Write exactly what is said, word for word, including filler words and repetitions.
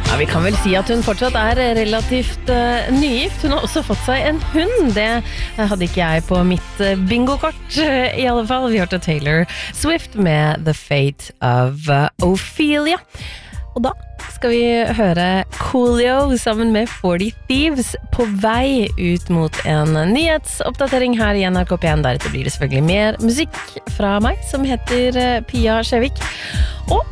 Ja, vi kan vel si at hun fortsatt er relativt uh, nygift. Hun har også fått seg en hund. Det hadde ikke jeg på mitt uh, bingokort, uh, i alle fall. Vi hørte Taylor Swift med The Fate of uh, Ophelia. Og da skal vi høre Coolio sammen med forty Thieves på vei ut mot en nyhetsoppdatering her i N R K P en. Deretter blir det selvfølgelig mer musikk fra meg, som heter uh, Pia Skjevik. Og